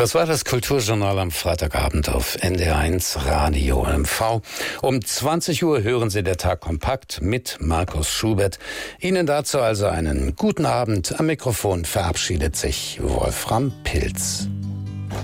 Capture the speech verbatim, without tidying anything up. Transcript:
Das war das Kulturjournal am Freitagabend auf N D R eins Radio M V. Um zwanzig Uhr hören Sie der Tag kompakt mit Markus Schubert. Ihnen dazu also einen guten Abend. Am Mikrofon verabschiedet sich Wolfram Pilz.